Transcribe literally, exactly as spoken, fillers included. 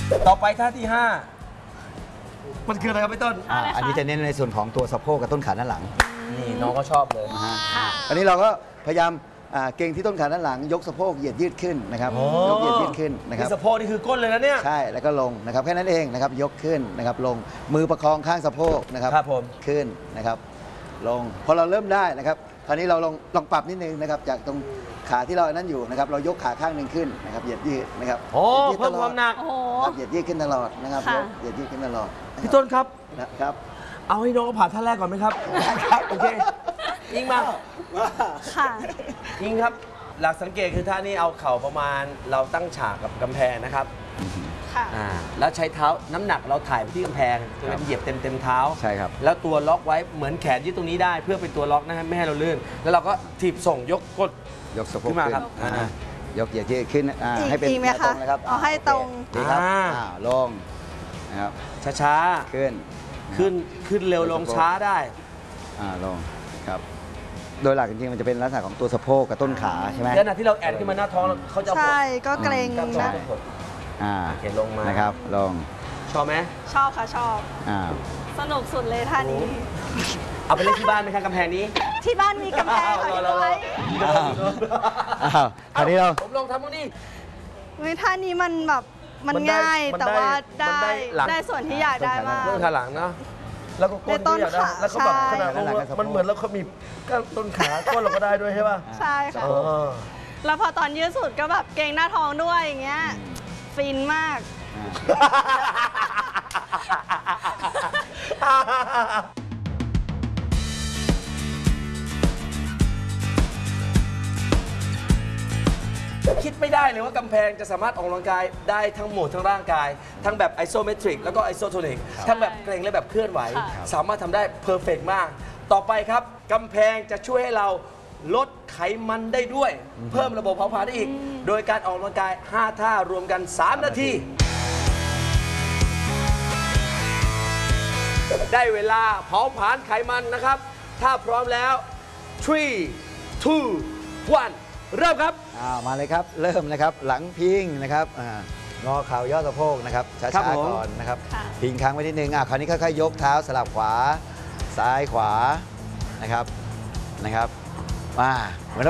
ต่อไปท่าที่ห้ามันคืออะไรครับพี่ต้นอ่าอันนี้จะเน้นในส่วนของตัวสะโพกกับต้นขาด้านหลังนี่น้องก็ชอบเลยนะฮะอันนี้เราก็พยายามอ่าเก่งที่ต้นขาด้านหลัง ยกสะโพกเหยียดยืดขึ้นนะครับโอ้ยกเหยียดยืดขึ้นนะครับนี่สะโพกนี่คือก้นเลยนะเนี่ยใช่แล้วก็ลงนะครับแค่นั้นเองนะครับยกขึ้นนะครับลงมือประคองข้างสะโพกนะครับครับผมขึ้นนะครับลงพอเราเริ่มได้นะครับคราวนี้เราลองลองปรับนิดนึงนะครับจากตรงขาที่เราอันนั้นอยู่นะครับเรายกขาข้างหนึ่งขึ้นนะครับเหยียดยืดนะครับโอ้หยียดยืดเพิ่มความหนักโอ้โหครับเหยียดยืดขึ้นตลอดนะครับค่ะยกเหยียดยืดขึ้นตลอดะครับพี่ต้นครับนะครับเอาให้น้องผ่านท่าแรกก่อนไหมครับครับโอเคยิงมาค่ะยิงครับ หลักสังเกตคือท่านี้เอาเข่าประมาณเราตั้งฉากกับกำแพงนะครับค่ะอ่าแล้วใช้เท้าน้ำหนักเราถ่ายไปที่กำแพงจะเป็นเหยียบเต็มเต็มเท้าใช่ครับแล้วตัวล็อกไว้เหมือนแขนยืดตรงนี้ได้เพื่อเป็นตัวล็อกนะฮะไม่ให้เราลื่น แล้วเราก็ถีบส่งยกกดยกสะโพกขึ้นมาขึ้นครับอ่าอ่ายกเหยียดยืดขึ้นอ่าอีกให้เป็นอีกไหมแนวตรงคะนะครับเอาให้ตรงดีครับอ่าอ่าลงนะครับช้าขึ้นๆ ขึ้นขึ้นเร็วลงช้าได้อ่าลงครับ โดยหลักจริงๆมันจะเป็นลักษณะของตัวสะโพกกับต้นขาใช่ไหมแล้วนะที่เราแอนขึ้นมาหน้าท้องเขาจะเอาใช่ก็เกรงกล้ามนะท้องอ่าโอเคลงมานะครับลงชอบไหมชอบค่ะชอบอ่าสนุกสุดเลยท่านี้เอาไปเล่นที่บ้านไหมครับกำแพงนี้ที่บ้านมีกำแพงค่ะพี่ไว้อ้าวอ้าวคราวนี้เราผมลองทำตรงนี้เฮ้ยท่านี้มันแบบมันมันได้ง่ายมันแต่ได้ว่ามันได้ได้หลังได้ส่วนที่อยากได้มากเรื่องขาหลังเนาะแล้วก็ก้นในต้นที่อยากได้ขาแล้วก็แบบใช่ขนาดว่ามันเหมือนแล้วเขามีก้านต้นขาก้นเราก็ได้ด้วยใช่ป่ะใช่ค่ะอ๋อแล้วพอตอนยืดสุดก็แบบเกรงหน้าท้องด้วยอย่างเงี้ย ฟินมากคิดไม่ได้เลยว่ากำแพงจะสามารถออกกำลังกายได้ทั้งหมดทั้งร่างกาย ทั้งแบบไอโซเมตริกแล้วก็ไอโซโทนิกทั้งแบบเกรงและแบบเคลื่อนไหวค่ะสามารถทำได้เพอร์เฟกมาก ต่อไปครับกำแพงจะช่วยให้เราลดไขมันได้ด้วย เพิ่มระบบเผาผลาญได้อีก โดยการออกกำลังกาย ห้า ท่ารวมกัน สาม นาที ได้เวลาเผาผลาญไขมันนะครับ ถ้าพร้อมแล้ว three two one เริ่มครับอ่ามาเลยครับเริ่มนะครับหลังพิงนะครับอ่างอเข่าย่อสะโพกนะครับช้ครับาผมๆก่อนนะครับค่ะพิงค้างไว้นิดนึงอ่ะคราวนี้ค่อยๆยกเท้าสลับขวาซ้ายขวานะครับนะครับมาเหมือนเรา